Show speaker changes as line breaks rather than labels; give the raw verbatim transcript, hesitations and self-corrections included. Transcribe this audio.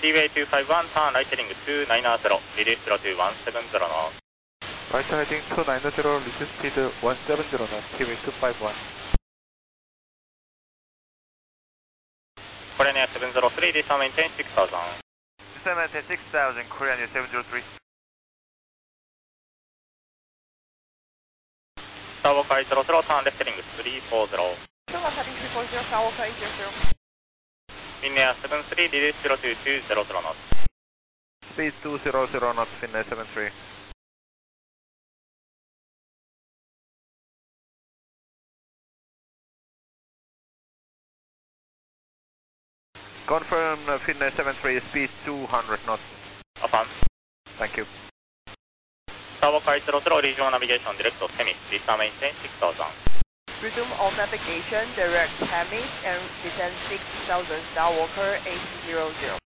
Seaway two five one, turn right heading two nine zero, reduce zero to one seven zero knots.
Right heading two nine zero, reduce speed one seven zero knots, Seaway two five one.
Korean Air seven zero three, descend maintain six thousand.
Descend maintain six thousand, Korean Air seven zero three.
Skywalker eight zero zero, turn left heading three four zero.
Sugar heading three four zero, Skywalker eight zero zero.
Finnair seven three, reduce zero to two zero zero knots.
Speed two zero zero knots, Finnair seven three. Confirm uh, Finnair seven three, speed two hundred knots.
Affirm.
Thank you.
Skywalker eight zero zero, regional navigation, direct to Temis, descend maintain six thousand.
Resume all navigation, direct Temis and descend six thousand, Skywalker eight zero zero.